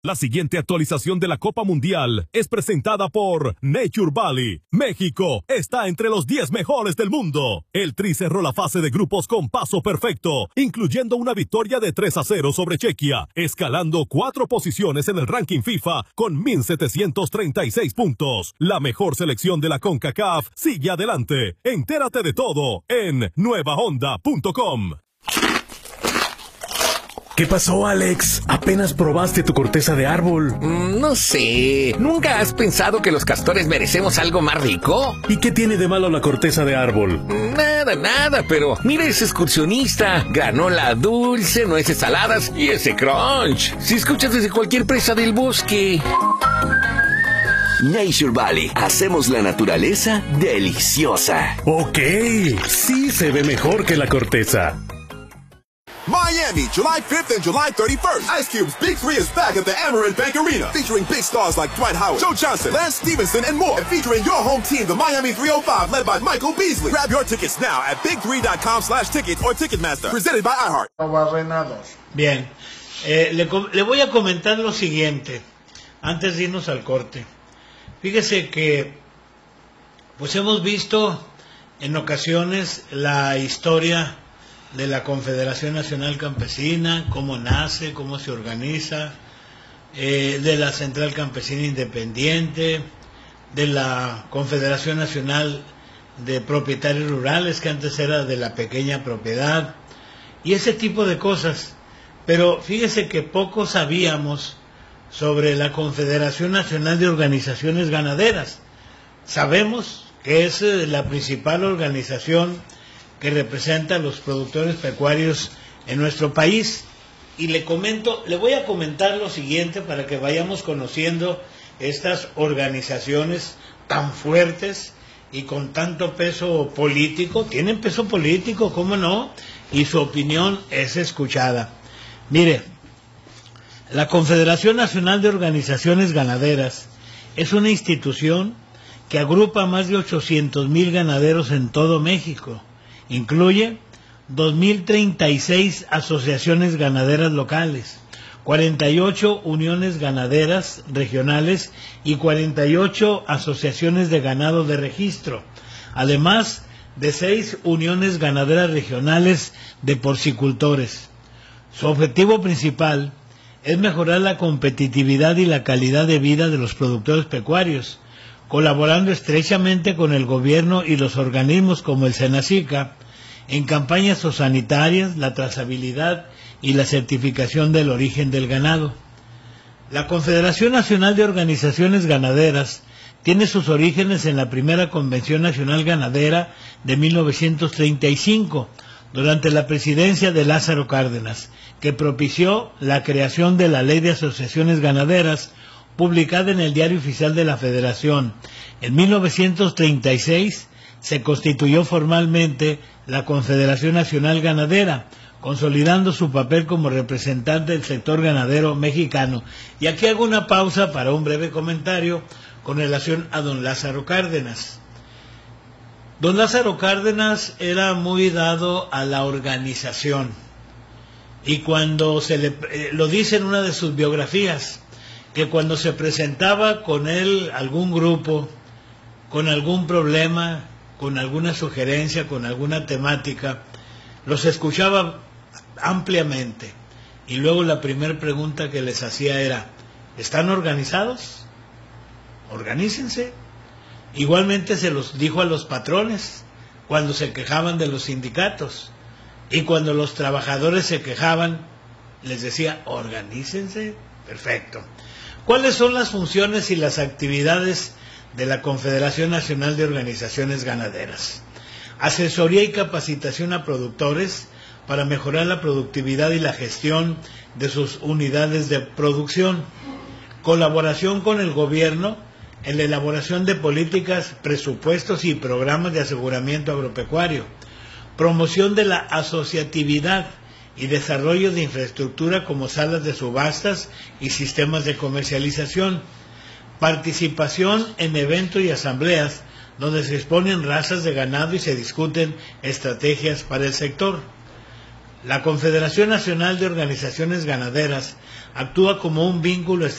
La siguiente actualización de la Copa Mundial es presentada por Nature Valley. México está entre los 10 mejores del mundo. El Tri cerró la fase de grupos con paso perfecto, incluyendo una victoria de 3-0 sobre Chequia, escalando 4 posiciones en el ranking FIFA con 1,736 puntos. La mejor selección de la CONCACAF sigue adelante. Entérate de todo en nuevahonda.com. ¿Qué pasó, Alex? ¿Apenas probaste tu corteza de árbol? No sé. ¿Nunca has pensado que los castores merecemos algo más rico? ¿Y qué tiene de malo la corteza de árbol? Nada, pero mira ese excursionista. Granola dulce, nueces saladas y ese crunch. Si escuchas desde cualquier presa del bosque. Nature Valley. Hacemos la naturaleza deliciosa. Ok, sí se ve mejor que la corteza. Miami, July 5th and July 31st. Ice Cube's Big 3 is back at the Amerant Bank Arena, featuring big stars like Dwight Howard, Joe Johnson, Lance Stevenson, and more. And featuring your home team, the Miami 305, led by Michael Beasley. Grab your tickets now at big3.com/tickets or Ticketmaster. Presented by iHeart. Bien, le voy a comentar lo siguiente, antes de irnos al corte. Fíjese que, pues hemos visto en ocasiones la historia de la Confederación Nacional Campesina, cómo nace, cómo se organiza, de la Central Campesina Independiente, de la Confederación Nacional de Propietarios Rurales, que antes era de la pequeña propiedad, y ese tipo de cosas. Pero fíjese que poco sabíamos sobre la Confederación Nacional de Organizaciones Ganaderas. Sabemos que es la principal organización que representa a los productores pecuarios en nuestro país, y le voy a comentar lo siguiente para que vayamos conociendo estas organizaciones tan fuertes y con tanto peso político. Tienen peso político, ¿cómo no? Y su opinión es escuchada. Mire, la Confederación Nacional de Organizaciones Ganaderas es una institución que agrupa más de 800,000 ganaderos en todo México. Incluye 2,036 asociaciones ganaderas locales, 48 uniones ganaderas regionales y 48 asociaciones de ganado de registro, además de 6 uniones ganaderas regionales de porcicultores. Su objetivo principal es mejorar la competitividad y la calidad de vida de los productores pecuarios, colaborando estrechamente con el gobierno y los organismos como el SENACICA en campañas zoosanitarias, la trazabilidad y la certificación del origen del ganado. La Confederación Nacional de Organizaciones Ganaderas tiene sus orígenes en la primera Convención Nacional Ganadera de 1935, durante la presidencia de Lázaro Cárdenas, que propició la creación de la Ley de Asociaciones Ganaderas, publicada en el Diario Oficial de la Federación. En 1936 se constituyó formalmente la Confederación Nacional Ganadera, consolidando su papel como representante del sector ganadero mexicano. Y aquí hago una pausa para un breve comentario con relación a don Lázaro Cárdenas. Don Lázaro Cárdenas era muy dado a la organización, y cuando lo dice en una de sus biografías, que cuando se presentaba con él algún grupo, con algún problema, con alguna sugerencia, con alguna temática, los escuchaba ampliamente, y luego la primera pregunta que les hacía era: ¿están organizados? Organícense. Igualmente se los dijo a los patrones cuando se quejaban de los sindicatos, y cuando los trabajadores se quejaban les decía: organícense. Perfecto. ¿Cuáles son las funciones y las actividades de la Confederación Nacional de Organizaciones Ganaderas? Asesoría y capacitación a productores para mejorar la productividad y la gestión de sus unidades de producción. Colaboración con el gobierno en la elaboración de políticas, presupuestos y programas de aseguramiento agropecuario. Promoción de la asociatividad y desarrollo de infraestructura como salas de subastas y sistemas de comercialización. Participación en eventos y asambleas donde se exponen razas de ganado y se discuten estrategias para el sector. La Confederación Nacional de Organizaciones Ganaderas actúa como un vínculo